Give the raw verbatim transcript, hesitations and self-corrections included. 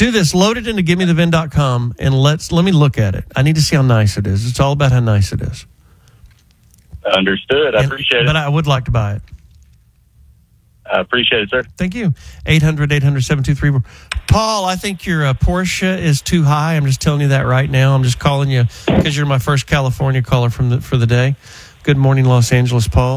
Do this. Load it into give me the V I N dot com and let's let me look at it. I need to see how nice it is. It's all about how nice it is. Understood. I and, appreciate it. But I would like to buy it. I appreciate it, sir. Thank you. eight hundred, eight hundred, seven two three four. Paul, I think your uh, Porsche is too high. I'm just telling you that right now. I'm just calling you because you're my first California caller from the, for the day. Good morning, Los Angeles, Paul.